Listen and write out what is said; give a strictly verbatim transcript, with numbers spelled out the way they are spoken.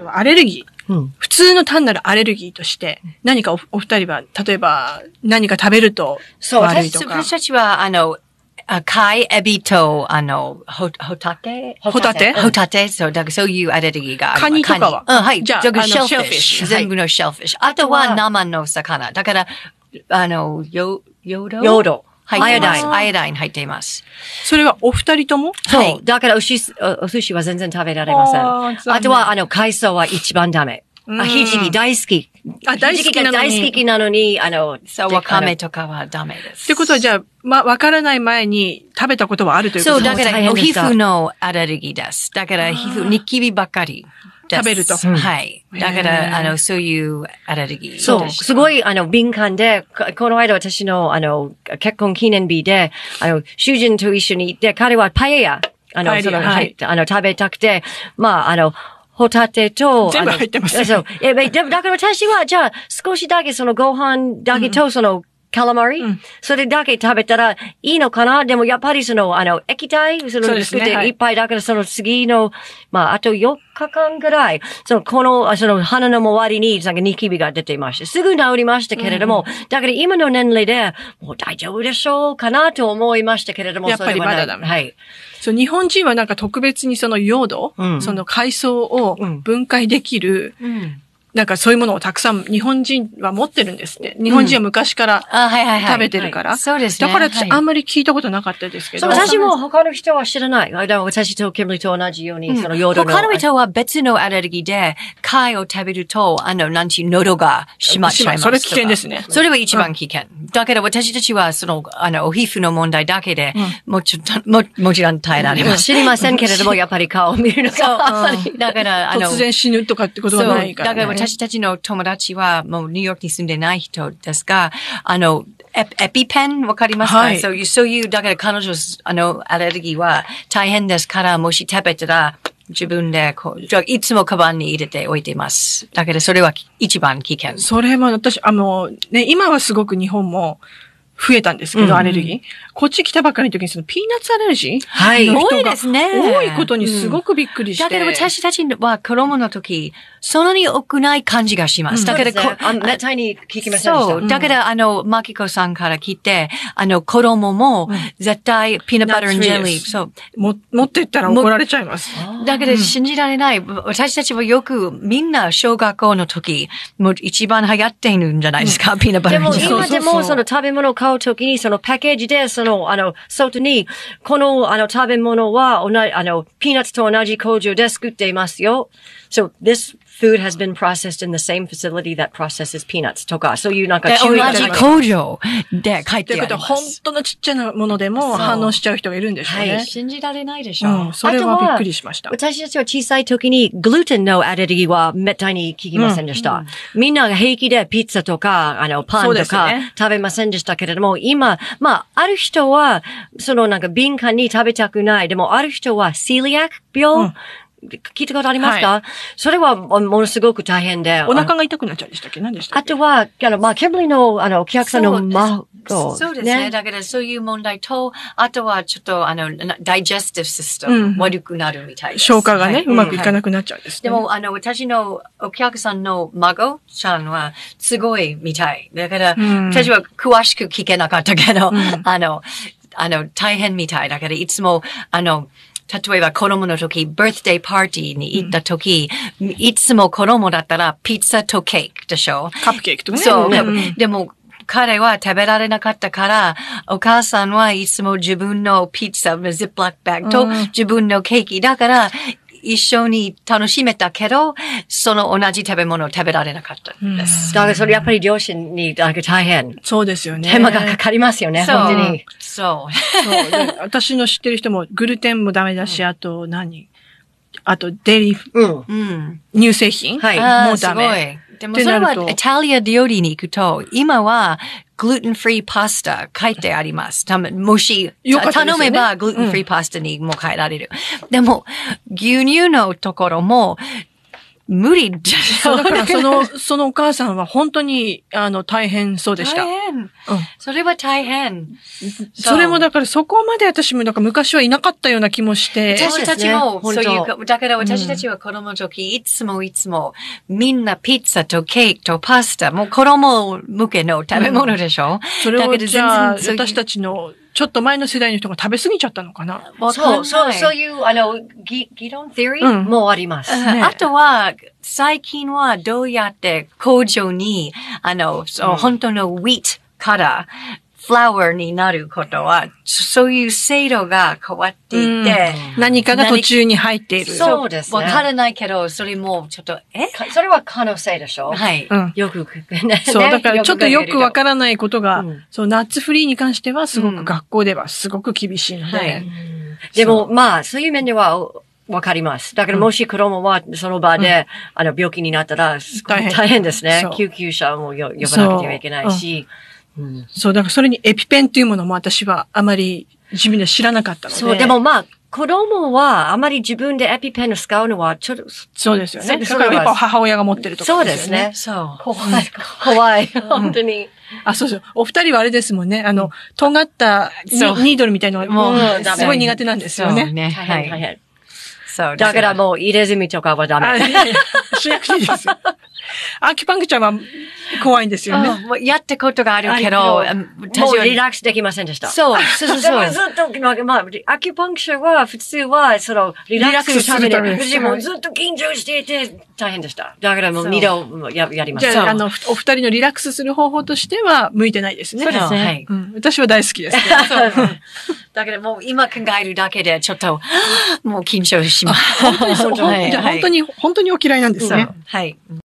はアレルギー、うん。普通の単なるアレルギーとして、何か お, お二人は、例えば何か食べると悪いとか。 そう、私たちは、あの、貝、エビと、あの、ホタテホタテホタテそう、だからそういうアレルギーがある。 カニとかはうん、はい。 じゃあ、 あの、 シェルフィッシュ。 全部のシェルフィッシュ。あとは生の魚。だから、あの、ヨ、ヨドヨド。 アイオダイン、アイオダイン入っています。 それはお二人ともそう。だからおし、お寿司は全然食べられません。あ, あとは、あの、海藻は一番ダメ。あ、ひじき大好き。 あ、大好きなのに。 大好きなのに、あの、 そう、わかめとかはダメです。 ってことは、じゃあ、ま、わからない前に食べたことはあるということですか？そう、だから、お皮膚のアレルギーです。だから、皮膚、ニキビばかり。 食べると。 はい。だから、あの、そういうアレルギー。 そう。すごい、あの、敏感で、この間私の、あの、結婚記念日で、あの、主人と一緒に行って、彼はパエヤ、あの、その、はい、あの、食べたくて、まあ、あの、ホタテと、 全部入ってます。 そう。え、でも、だから私は、じゃあ、少しだけそのご飯だけと、その、カラマリ、うん、それだけ食べたらいいのかな？でもやっぱりその、あの、液体、その、作っていっぱいだからその次の、まあ、あとよっかかんぐらい、その、この、その、鼻の周りに、なんかニキビが出ていました。すぐ治りましたけれども、うん、だから今の年齢で、もう大丈夫でしょうかなと思いましたけれども、 やっぱりまだダメ。 はい。 そう、日本人はなんか特別にそのヨード、うん、その海藻を分解できる、うんうんなんかそういうものをたくさん日本人は持ってるんですって。日本人は昔から食べてるから。 そうですね。 だから私あんまり聞いたことなかったですけど。 そう、私も他の人は知らない。私とキムリと同じように、そのヨードの。 他の人は別のアレルギーで、貝を食べると、あの、なんていう喉が閉まっちゃいます。 それ危険ですね。 それは一番危険。だけど私たちは、その、あの、お皮膚の問題だけで、もちろん、も、もちろん耐えられます。 知りませんけれども、やっぱり顔を見るのが。 そう。だから、 あの、突然死ぬとかってことはないから、ね。 だから私たちの友達はもうニューヨークに住んでない人ですが、あの、エ, エピペンわかりますか、はい、そういう、そういう、だから彼女、あの、アレルギーは大変ですから、もし食べたら、自分でこう、いつもカバンに入れておいています。だけどそれは一番危険。 それは私、あの、ね、今はすごく日本も、増えたんですけど、うん、アレルギー。こっち来たばっかりの時にそのピーナッツアレルギーはい。多いですね。 多いことにすごくびっくりして。 うん、だけど私たちは子供の時、そんなに多くない感じがします。うん、だけど、 あ、めったに聞きませんでした。 そう。だけど、あの、マキコさんから聞いて、あの、子供も絶対ピーナッツバタージェリー、そう。 も、持ってったら怒られちゃいます。 だけど信じられない。私たちはよくみんな小学校の時、もう一番流行っているんじゃないですか、うん、ピーナッツバタージェリー。 でも今でもその食べ物を買う時に、そのパッケージで、その、あの、外に、この、あの、食べ物は、同じ、あの、ピーナッツと同じ工場で作っていますよ。So, this food has been processed in the same facility that processes peanuts とか、そういうなんか注意同じ工場で書いてあります。ということは、 本当のちっちゃなものでも反応しちゃう人がいるんでしょうね。 はい。信じられないでしょう。 うん、それはびっくりしました。 私たちは小さい時に、グルテンのアレルギーはめったに聞きませんでした。うんうん、みんなが平気でピッツァとか、あの、パンとか食べませんでしたけれども、ね、今、まあ、ある人は、そのなんか敏感に食べたくない。でも、ある人は、セリアック病、うん聞いたことありますか、はい、それはものすごく大変で。 お腹が痛くなっちゃうんでしたっけ何でしたっけあとは、あの、まあ、ケブリの、あの、お客さんの孫。 そうですね。だからそういう問題と、あとはちょっと、あの、ダイジェスティブシステム悪くなるみたいです。 消化がね、はい、うまくいかなくなっちゃうんです、ね、 でも、あの、私のお客さんの孫さんは、すごいみたい。だから、うん、私は詳しく聞けなかったけど、うん、あの、あの、大変みたい。だから、いつも、あの、例えば子供の時、バースデーパーティーに行った時、うん、いつも子供だったらピッツァとケーキでしょカップケーキとかね。 そう。うん、でも、彼は食べられなかったから、お母さんはいつも自分のピッツァ、ジップラックバッグと自分のケーキだから、一緒に楽しめたけど、その同じ食べ物を食べられなかったんです。 だからそれやっぱり両親に大変。 そうですよね。 手間がかかりますよね、 そう本当に。 そう。 そうで私の知ってる人もグルテンもダメだし、うん、あと何あとデリー、うん、乳製品、 はい、 もうダメ。 すごい。でもそれはイタリア料理に行くと、今はグルテンフリーパスタ書いてあります。たもし、ね、頼めばグルテンフリーパスタにも変えられる。うん、でも、牛乳のところも、 無理じゃそう、だからその、そのお母さんは本当に、あの、大変そうでした。 大変。うん。それは大変。 それもだからそこまで私も、だから昔はいなかったような気もして。 私たちも、そういう、だから私たちは子供の時、いつもいつも、みんなピッツァとケーキとパスタ、もう子供向けの食べ物でしょ、うん、 それをじゃあ、私たちの、ちょっと前の世代の人が食べ過ぎちゃったのかな。 そう、そう、そういう、あの、議論、テオリーもあります。 ね、あとは、最近はどうやって工場に、あの、そう、本当のウィートから、フラワーになることは、そういう制度が変わっていて、 うん、何かが途中に入っている。 そうですね。 わからないけど、それもちょっと、えそれは可能性でしょはい。 うん、よく、ね、 そう、だからちょっとよくわからないことが、うん、そう、ナッツフリーに関してはすごく学校ではすごく厳しいので。うんはい、 でも、まあ、そういう面では、わかります。だからもし子供はその場で、うん、あの、病気になったら、大変大変ですね。救急車も呼ばなくてはいけないし。 うん、そう、だからそれにエピペンっていうものも私はあまり自分で知らなかったので。 そう、でもまあ、子供はあまり自分でエピペンを使うのはちょっと。 そうですよね。だからやっぱ母親が持ってるとか、 ね。そうですね。 そう。 怖い。怖い。本当に。 あ、そうそう。お二人はあれですもんね。あの、尖ったニードルみたいなのもうすごい苦手なんですよね。 そうね。はい。はい。そう。 だからもう入れ墨とかはダメ。 しなくていいですよ。アキュパンクチャーは怖いんですよね。 もうやったことがあるけど、 もうリラックスできませんでした。 そう、そうそうそう。 でもずっと、まあ、アキュパンクチャーは普通は、その、リラックスするために、私もずっと緊張していて大変でした。だからもう二度ややりました。 じゃあ、あの、お二人のリラックスする方法としては向いてないですね。 そうですね。 はい。うん、私は大好きです。 だけどもう今考えるだけでちょっと、もう緊張します。 本当にそう。本当に、本当にお嫌いなんですね。 はい。